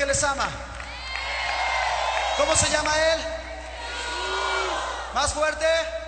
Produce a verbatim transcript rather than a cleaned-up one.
les ama. ¿Cómo se llama Él? Más fuerte.